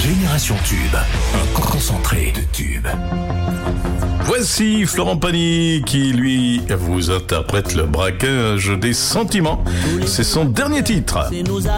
Génération Tube, un concentré de tubes. Voici Florent Pagny qui, lui, vous interprète le braquage des sentiments. C'est son dernier titre.